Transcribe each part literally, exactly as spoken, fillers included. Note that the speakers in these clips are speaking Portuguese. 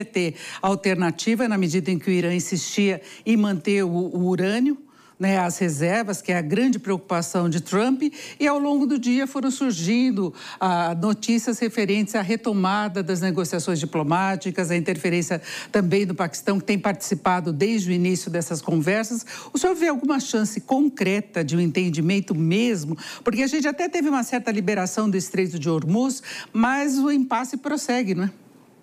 ter alternativa na medida em que o Irã insistia em manter o, o urânio, né, as reservas, que é a grande preocupação de Trump, e ao longo do dia foram surgindo ah, notícias referentes à retomada das negociações diplomáticas, a interferência também do Paquistão, que tem participado desde o início dessas conversas. O senhor vê alguma chance concreta de um entendimento mesmo? Porque a gente até teve uma certa liberação do Estreito de Hormuz, mas o impasse prossegue, não é?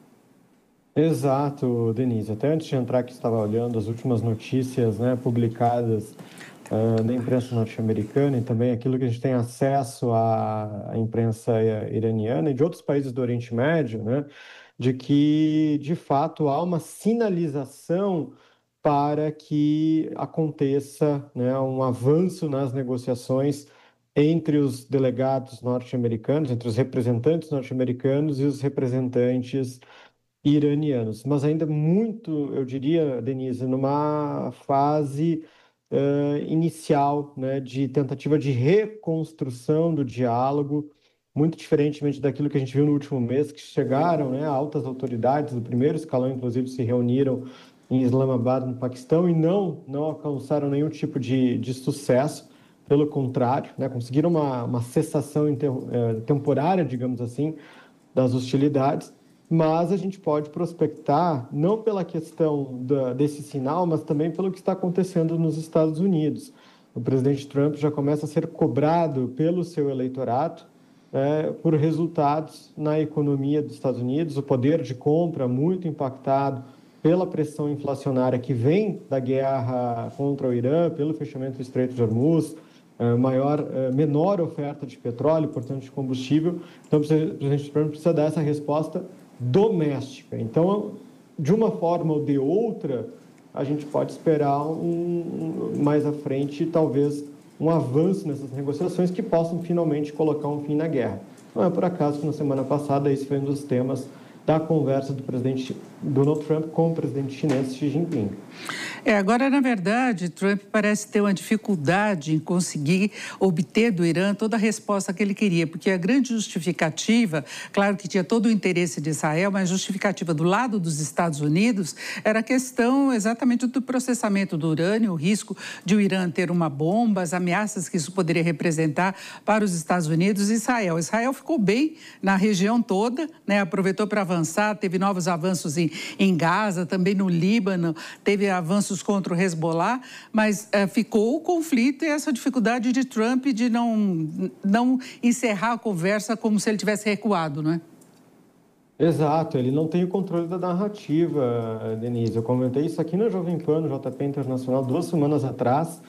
Exato, Denise. Até antes de entrar aqui, estava olhando as últimas notícias, né, publicadas uh, na imprensa norte-americana e também aquilo que a gente tem acesso à, à imprensa iraniana e de outros países do Oriente Médio, né, de que, de fato, há uma sinalização para que aconteça, né, um avanço nas negociações entre os delegados norte-americanos, entre os representantes norte-americanos e os representantes iranianos, mas ainda muito, eu diria, Denise, numa fase uh, inicial, né, de tentativa de reconstrução do diálogo, muito diferentemente daquilo que a gente viu no último mês, que chegaram, né, altas autoridades do primeiro escalão, inclusive, se reuniram em Islamabad, no Paquistão, e não, não alcançaram nenhum tipo de, de sucesso, pelo contrário, né, conseguiram uma, uma cessação inter, uh, temporária, digamos assim, das hostilidades. Mas a gente pode prospectar não pela questão da, desse sinal, mas também pelo que está acontecendo nos Estados Unidos. O presidente Trump já começa a ser cobrado pelo seu eleitorado é, por resultados na economia dos Estados Unidos, o poder de compra muito impactado pela pressão inflacionária que vem da guerra contra o Irã, pelo fechamento do Estreito de Hormuz, é, maior, é, menor oferta de petróleo, portanto de combustível. Então o presidente Trump precisa dar essa resposta doméstica. Então, de uma forma ou de outra, a gente pode esperar um, um, mais à frente, talvez, um avanço nessas negociações que possam finalmente colocar um fim na guerra. Não é por acaso que na semana passada esse foi um dos temas da conversa do presidente Donald Trump com o presidente chinês Xi Jinping. É, agora, na verdade, Trump parece ter uma dificuldade em conseguir obter do Irã toda a resposta que ele queria, porque a grande justificativa, claro que tinha todo o interesse de Israel, mas a justificativa do lado dos Estados Unidos era a questão exatamente do processamento do urânio, o risco de o Irã ter uma bomba, as ameaças que isso poderia representar para os Estados Unidos e Israel. Israel ficou bem na região toda, né, aproveitou para avançar, teve novos avanços em, em Gaza, também no Líbano, teve avanços contra o Hezbollah, mas uh, ficou o conflito e essa dificuldade de Trump de não, não encerrar a conversa como se ele tivesse recuado, não é? Exato, ele não tem o controle da narrativa, Denise. Eu comentei isso aqui na Jovem Pan, no J P Internacional, duas semanas atrás,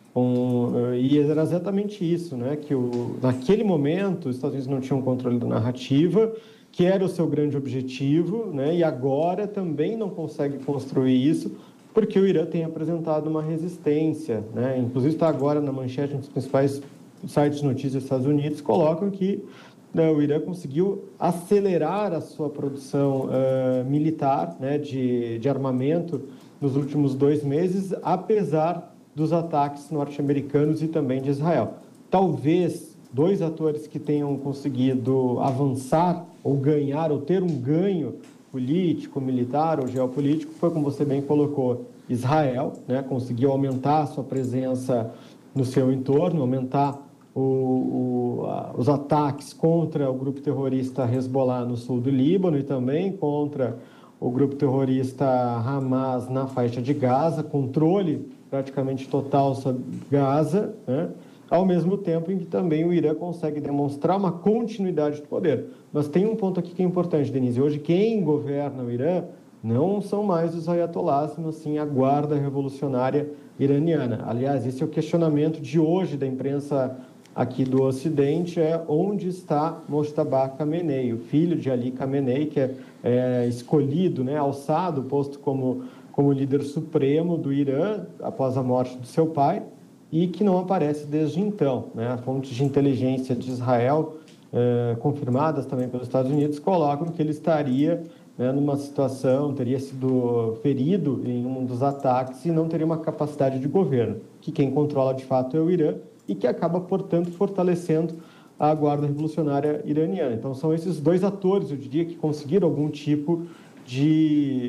um, e era exatamente isso, né? Que o, naquele momento os Estados Unidos não tinham controle da narrativa, que era o seu grande objetivo, né? E agora também não consegue construir isso, porque o Irã tem apresentado uma resistência, né? Inclusive está agora na manchete dos principais sites de notícias dos Estados Unidos, colocam que, né, o Irã conseguiu acelerar a sua produção uh, militar, né, de, de armamento nos últimos dois meses, apesar dos ataques norte-americanos e também de Israel. Talvez dois atores que tenham conseguido avançar ou ganhar, ou ter um ganho político, militar ou geopolítico, foi, como você bem colocou, Israel, né? Conseguiu aumentar a sua presença no seu entorno, aumentar o, o, a, os ataques contra o grupo terrorista Hezbollah no sul do Líbano e também contra o grupo terrorista Hamas na faixa de Gaza, controle praticamente total sobre Gaza, né? Ao mesmo tempo em que também o Irã consegue demonstrar uma continuidade do poder. Mas tem um ponto aqui que é importante, Denise. Hoje, quem governa o Irã não são mais os ayatollahs, mas sim a guarda revolucionária iraniana. Aliás, esse é o questionamento de hoje da imprensa aqui do Ocidente, é onde está Mojtaba Khamenei, o filho de Ali Khamenei, que é, é escolhido, né, alçado, posto como, como líder supremo do Irã após a morte do seu pai, e que não aparece desde então, né? Fontes de inteligência de Israel, eh, confirmadas também pelos Estados Unidos, colocam que ele estaria, né, numa situação, teria sido ferido em um dos ataques e não teria uma capacidade de governo, que quem controla de fato é o Irã e que acaba, portanto, fortalecendo a Guarda Revolucionária Iraniana. Então, são esses dois atores, eu diria, que conseguiram algum tipo de